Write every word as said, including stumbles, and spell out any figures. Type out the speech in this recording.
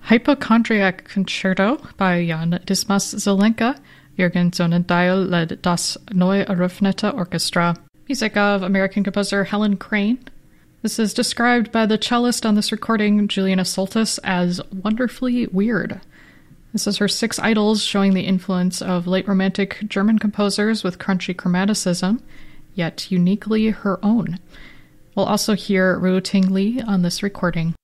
Hypochondriac Concerto by Jan Dismas Zelenka, Jürgen Sonnendahl led Das Neue Eröffnete Orchestra. Music of American composer Helen Crane. This is described by the cellist on this recording, Juliana Soltis, as wonderfully weird. This is her Six Idols, showing the influence of late Romantic German composers with crunchy chromaticism, yet uniquely her own. We'll also hear Ruoting Li on this recording.